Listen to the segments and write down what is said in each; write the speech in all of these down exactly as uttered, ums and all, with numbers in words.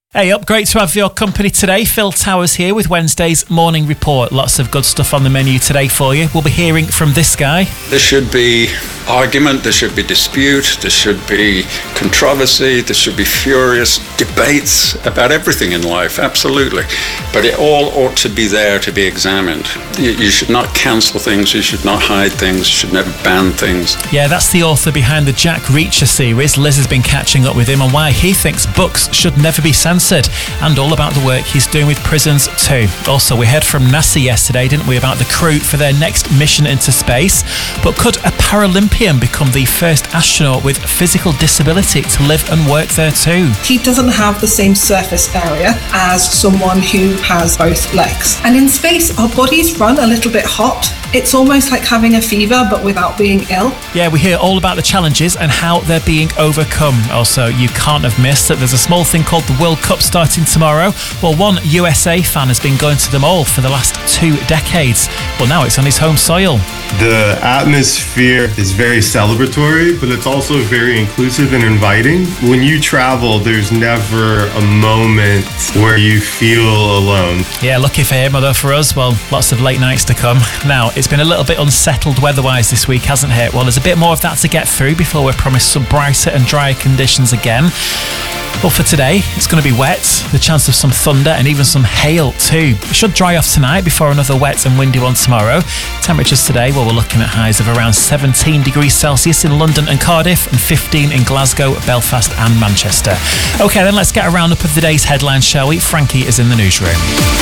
Hey up, great to have your company today. Phil Towers here with Wednesday's Morning Report. Lots of good stuff on the menu today for you. We'll be hearing from this guy. There should be argument, there should be dispute, there should be controversy, there should be furious debates about everything in life, absolutely. But it all ought to be there to be examined. You, you should not cancel things, you should not hide things, you should never ban things. Yeah, that's the author behind the Jack Reacher series. Liz has been catching up with him on why he thinks books should never be censored. And all about the work he's doing with prisons too. Also, we heard from NASA yesterday, didn't we, about the crew for their next mission into space. But could a Paralympian become the first astronaut with physical disability to live and work there too? He doesn't have the same surface area as someone who has both legs. And in space, our bodies run a little bit hot. It's almost like having a fever, but without being ill. Yeah, we hear all about the challenges and how they're being overcome. Also, you can't have missed that there's a small thing called the World Cup starting tomorrow. Well, one U S A fan has been going to them all for the last two decades. Well, now it's on his home soil. The atmosphere is very celebratory, but it's also very inclusive and inviting. When you travel, there's never a moment where you feel alone. Yeah, lucky for him, although for us, well, lots of late nights to come. Now, it's been a little bit unsettled weather-wise this week, hasn't it? Well, there's a bit more of that to get through before we're promised some brighter and drier conditions again. Well, for today, it's going to be wet, the chance of some thunder and even some hail too. It should dry off tonight before another wet and windy one tomorrow. Temperatures today, well, we're looking at highs of around seventeen degrees Celsius in London and Cardiff and fifteen in Glasgow, Belfast and Manchester. OK, then let's get a roundup of the day's headlines, shall we? Frankie is in the newsroom.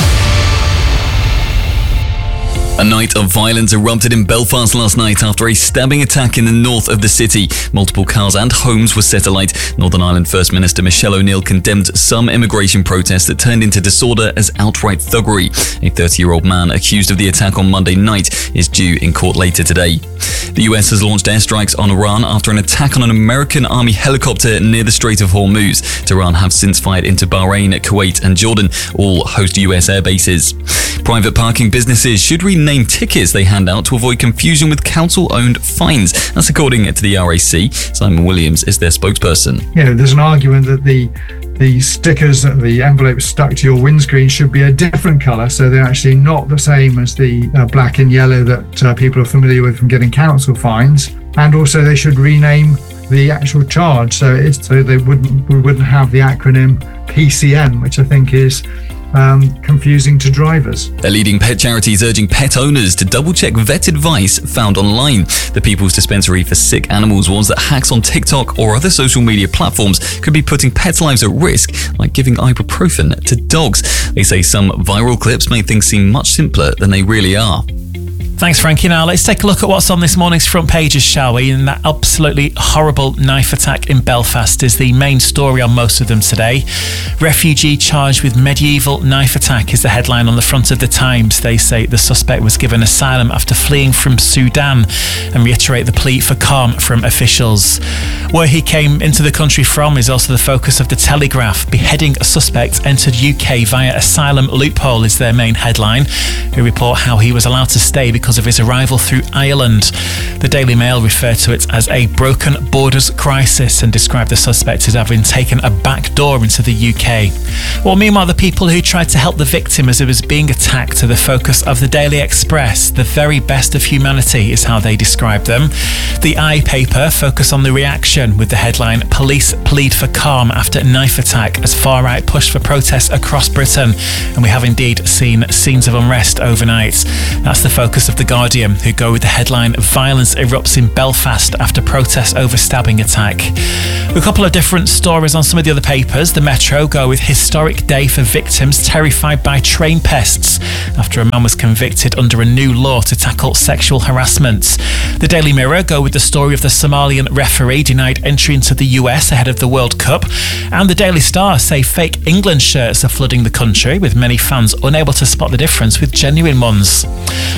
A night of violence erupted in Belfast last night after a stabbing attack in the north of the city. Multiple cars and homes were set alight. Northern Ireland First Minister Michelle O'Neill condemned some immigration protests that turned into disorder as outright thuggery. A thirty-year-old man accused of the attack on Monday night is due in court later today. The U S has launched airstrikes on Iran after an attack on an American Army helicopter near the Strait of Hormuz. Tehran have since fired into Bahrain, Kuwait and Jordan, all host U S air bases. Private parking businesses should rename tickets they hand out to avoid confusion with council-owned fines. That's according to the R A C. Simon Williams is their spokesperson. You know, there's an argument that the the stickers, that the envelopes stuck to your windscreen should be a different colour, so they're actually not the same as the uh, black and yellow that uh, people are familiar with from getting council fines. And also they should rename the actual charge, so it's so they wouldn't we wouldn't have the acronym P C N, which I think is Um, confusing to drivers. A leading pet charity is urging pet owners to double-check vet advice found online. The People's Dispensary for Sick Animals warns that hacks on TikTok or other social media platforms could be putting pets' lives at risk, like giving ibuprofen to dogs. They say some viral clips make things seem much simpler than they really are. Thanks, Frankie. Now, let's take a look at what's on this morning's front pages, shall we? And that absolutely horrible knife attack in Belfast is the main story on most of them today. Refugee charged with medieval knife attack is the headline on the front of the Times. They say the suspect was given asylum after fleeing from Sudan and reiterate the plea for calm from officials. Where he came into the country from is also the focus of the Telegraph. Beheading a suspect entered U K via asylum loophole is their main headline, who report how he was allowed to stay because of his arrival through Ireland. The Daily Mail referred to it as a broken borders crisis and described the suspect as having taken a back door into the U K. Well, meanwhile, the people who tried to help the victim as it was being attacked are the focus of the Daily Express. The very best of humanity is how they describe them. The I paper focus on the reaction with the headline, Police plead for calm after knife attack as far-right push for protests across Britain. And we have indeed seen scenes of unrest overnight. That's the focus of The Guardian, who go with the headline, Violence erupts in Belfast after protests over stabbing attack. A couple of different stories on some of the other papers. The Metro go with historic day for victims terrified by train pests after a man was convicted under a new law to tackle sexual harassment. The Daily Mirror go with the story of the Somalian referee denied entry into the U S ahead of the World Cup. And the Daily Star say fake England shirts are flooding the country, with many fans unable to spot the difference with genuine ones. Well, I've just had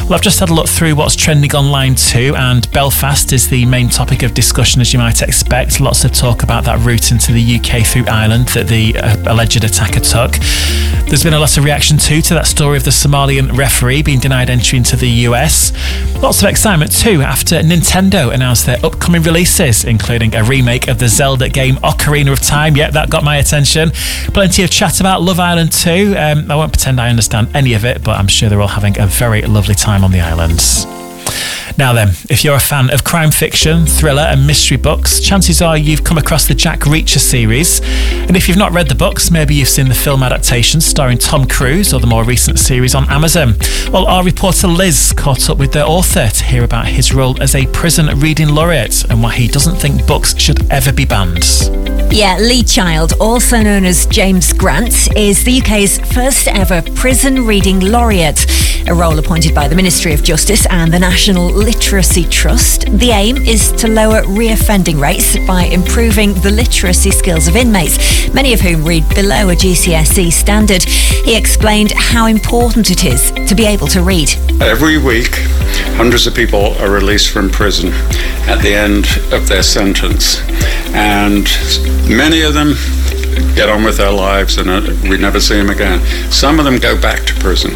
had a look through what's trending online too, and Belfast is the main topic of discussion, as you might expect. Lots of talk about that route into the U K through Ireland that the uh, alleged attacker took. There's been a lot of reaction too to that story of the Somalian referee being denied entry into the U S. Lots of excitement too after Nintendo announced their upcoming releases, including a remake of the Zelda game Ocarina of Time. Yeah, that got my attention. Plenty of chat about Love Island too. Um, I won't pretend I understand any of it, but I'm sure they're all having a very lovely time on the islands. Now then, if you're a fan of crime fiction, thriller and mystery books, chances are you've come across the Jack Reacher series. And if you've not read the books, maybe you've seen the film adaptations starring Tom Cruise or the more recent series on Amazon. Well, our reporter Liz caught up with the author to hear about his role as a prison reading laureate and why he doesn't think books should ever be banned. Yeah, Lee Child, also known as James Grant, is the U K's first ever prison reading laureate, a role appointed by the Ministry of Justice and the National Literacy Trust. The aim is to lower reoffending rates by improving the literacy skills of inmates, many of whom read below a G C S E standard. He explained how important it is to be able to read. Every week, hundreds of people are released from prison at the end of their sentence, and many of them get on with their lives and we never see them again. Some of them go back to prison.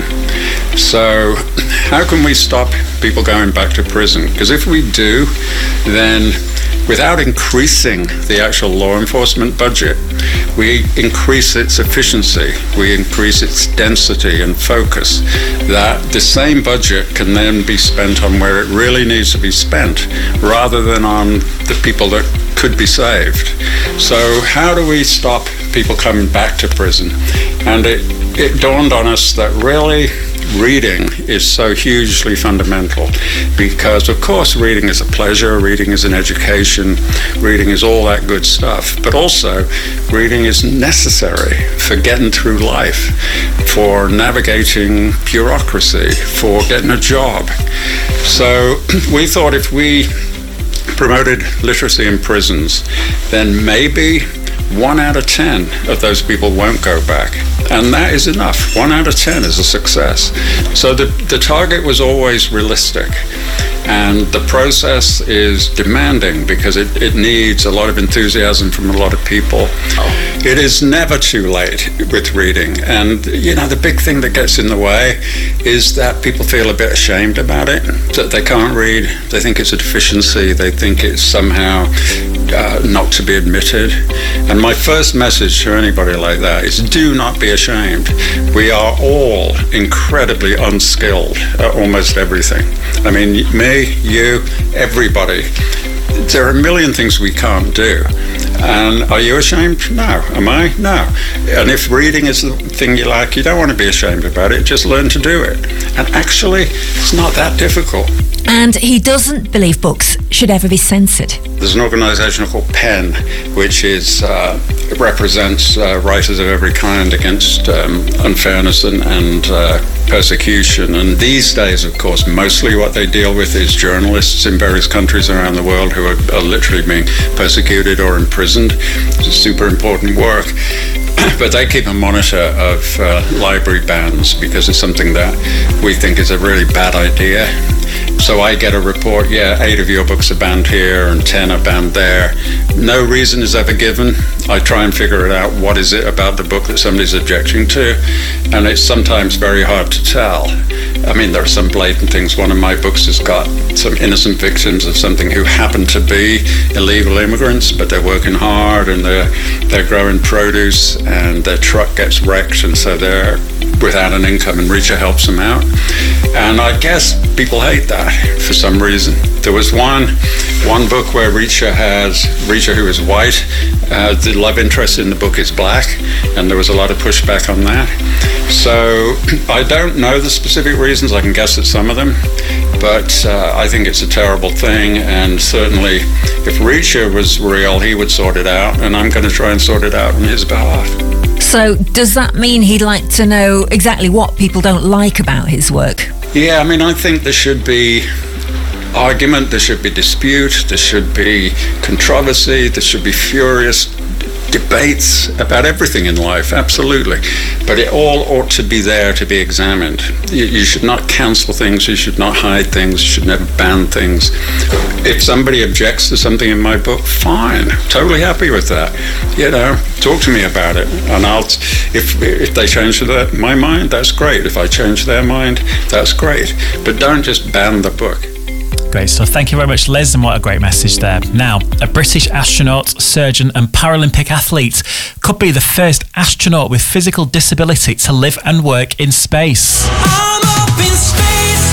So how can we stop people going back to prison? Because if we do, then without increasing the actual law enforcement budget, we increase its efficiency, we increase its density and focus. That the same budget can then be spent on where it really needs to be spent, rather than on the people that could be saved. So how do we stop people coming back to prison? And it, it dawned on us that really reading is so hugely fundamental, because of course reading is a pleasure, reading is an education, reading is all that good stuff, but also reading is necessary for getting through life, for navigating bureaucracy, for getting a job. So we thought if we promoted literacy in prisons, then maybe one out of ten of those people won't go back. And that is enough. One out of ten is a success. So the, the target was always realistic. And the process is demanding because it, it needs a lot of enthusiasm from a lot of people. Oh. It is never too late with reading. And, you know, the big thing that gets in the way is that people feel a bit ashamed about it, that they can't read. They think it's a deficiency. They think it's somehow uh, not to be admitted. And my first message to anybody like that is do not be ashamed. We are all incredibly unskilled at almost everything. I mean, me, you, everybody. There are a million things we can't do. And are you ashamed? No. Am I? No. And if reading is the thing you like, you don't want to be ashamed about it. Just learn to do it. And actually, it's not that difficult. And he doesn't believe books should ever be censored. There's an organisation called PEN, which is uh, represents uh, writers of every kind against um, unfairness and, and uh, persecution. And these days, of course, mostly what they deal with is journalists in various countries around the world who are, are literally being persecuted or imprisoned. It's a super important work. But they keep a monitor of uh, library bans because it's something that we think is a really bad idea. So I get a report, yeah, eight of your books are banned here and ten are banned there. No reason is ever given. I try and figure it out. What is it about the book that somebody's objecting to? And it's sometimes very hard to tell. I mean, there are some blatant things. One of my books has got some innocent victims of something who happen to be illegal immigrants, but they're working hard and they're, they're growing produce and their truck gets wrecked and so they're without an income, and Reacher helps them out. And I guess people hate that for some reason. There was one one book where Reacher has Reacher, who is white, uh, the love interest in the book is black, and there was a lot of pushback on that. So I don't know the specific reasons. I can guess at some of them, but uh, I think it's a terrible thing. And certainly, if Reacher was real, he would sort it out, and I'm going to try and sort it out on his behalf. So does that mean he'd like to know exactly what people don't like about his work? Yeah, I mean, I think there should be argument, there should be dispute, there should be controversy, there should be furious debates about everything in life, absolutely. But it all ought to be there to be examined. You, you should not cancel things, you should not hide things, you should never ban things. If somebody objects to something in my book, fine, totally happy with that. You know, talk to me about it, and I'll, if if they change their, my mind, that's great. If I change their mind, that's great. But don't just ban the book. Great stuff. Thank you very much, Liz, and what a great message there. Now, a British astronaut, surgeon and Paralympic athlete could be the first astronaut with physical disability to live and work in space. I'm up in space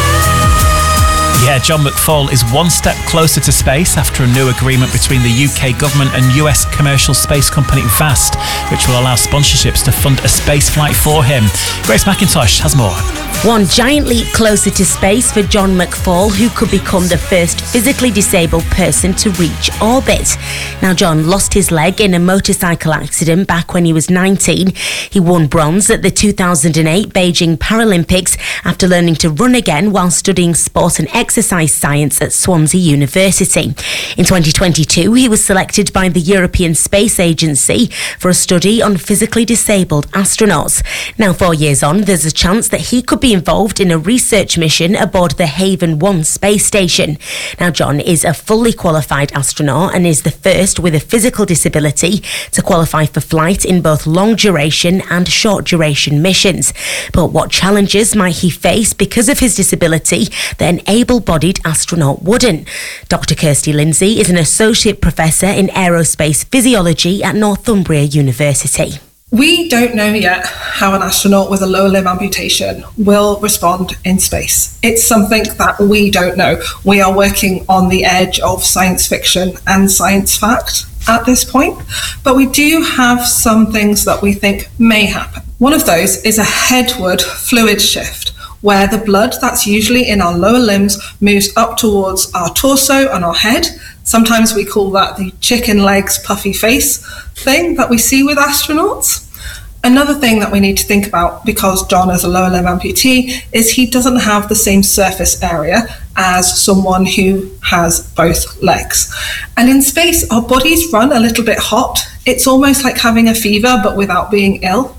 now. Yeah, John McFall is one step closer to space after a new agreement between the U K government and U S commercial space company VAST, which will allow sponsorships to fund a space flight for him. Grace McIntosh has more. One giant leap closer to space for John McFall, who could become the first physically disabled person to reach orbit. Now, John lost his leg in a motorcycle accident back when he was nineteen. He won bronze at the two thousand eight Beijing Paralympics after learning to run again while studying sport and exercise science at Swansea University. In twenty twenty-two, he was selected by the European Space Agency for a study on physically disabled astronauts. Now, four years on, there's a chance that he could be involved in a research mission aboard the Haven one space station. Now, John is a fully qualified astronaut and is the first with a physical disability to qualify for flight in both long duration and short duration missions. But what challenges might he face because of his disability that an able-bodied astronaut wouldn't? Doctor Kirsty Lindsay is an associate professor in aerospace physiology at Northumbria University. We don't know yet how an astronaut with a lower limb amputation will respond in space. It's something that we don't know. We are working on the edge of science fiction and science fact at this point, but we do have some things that we think may happen. One of those is a headward fluid shift, where the blood that's usually in our lower limbs moves up towards our torso and our head. Sometimes we call that the chicken legs, puffy face thing that we see with astronauts. Another thing that we need to think about, because John is a lower limb amputee, is he doesn't have the same surface area as someone who has both legs. And in space, our bodies run a little bit hot. It's almost like having a fever, but without being ill.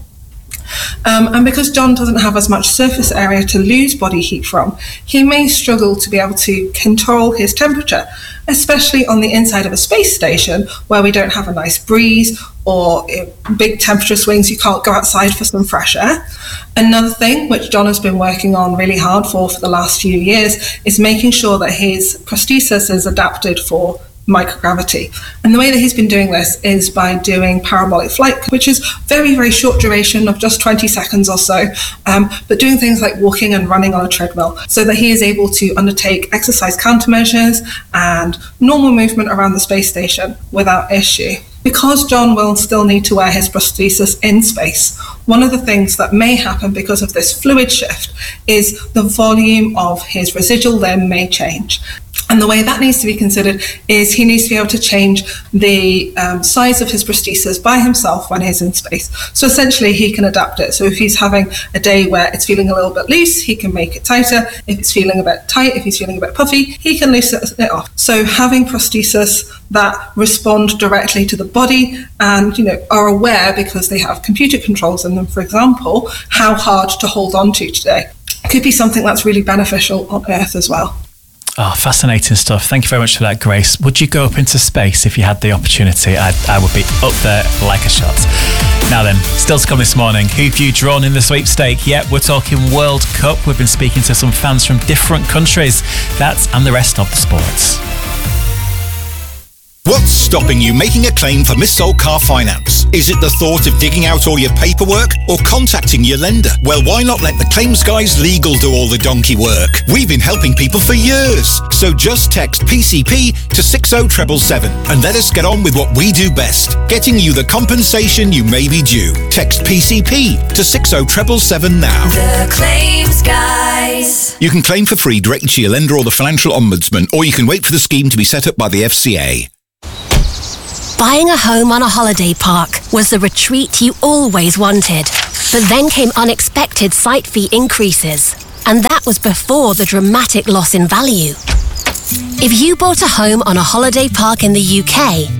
Um, and because John doesn't have as much surface area to lose body heat from, he may struggle to be able to control his temperature, especially on the inside of a space station where we don't have a nice breeze or big temperature swings. You can't go outside for some fresh air. Another thing which John has been working on really hard for for the last few years is making sure that his prosthesis is adapted for microgravity. And the way that he's been doing this is by doing parabolic flight, which is very, very short duration of just twenty seconds or so, um, but doing things like walking and running on a treadmill so that he is able to undertake exercise countermeasures and normal movement around the space station without issue. Because John will still need to wear his prosthesis in space, one of the things that may happen because of this fluid shift is the volume of his residual limb may change. And the way that needs to be considered is he needs to be able to change the um, size of his prosthesis by himself when he's in space. So essentially he can adapt it. So if he's having a day where it's feeling a little bit loose, he can make it tighter. If it's feeling a bit tight, if he's feeling a bit puffy, he can loosen it off. So having prosthesis that respond directly to the body and, you know, are aware, because they have computer controls in them, for example, how hard to hold on to today, could be something that's really beneficial on Earth as well. Oh, fascinating stuff. Thank you very much for that, Grace. Would you go up into space if you had the opportunity? I, I would be up there like a shot. Now then, still to come this morning. Who've you drawn in the sweepstake? Yep, we're talking World Cup. We've been speaking to some fans from different countries. That's and the rest of the sports. What's stopping you making a claim for missold car finance? Is it the thought of digging out all your paperwork or contacting your lender? Well, why not let the Claims Guys Legal do all the donkey work? We've been helping people for years. So just text P C P to six oh seven seven and let us get on with what we do best, getting you the compensation you may be due. Text P C P to six oh seven seven now. The Claims Guys. You can claim for free directly to your lender or the Financial Ombudsman, or you can wait for the scheme to be set up by the F C A. Buying a home on a holiday park was the retreat you always wanted. But then came unexpected site fee increases. And that was before the dramatic loss in value. If you bought a home on a holiday park in the U K,